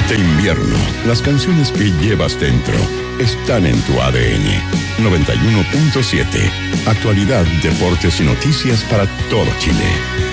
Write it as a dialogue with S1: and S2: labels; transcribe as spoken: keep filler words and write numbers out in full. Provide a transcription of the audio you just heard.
S1: Este invierno, las canciones que llevas dentro están en tu A D N. noventa y uno punto siete. Actualidad, deportes y noticias para todo Chile.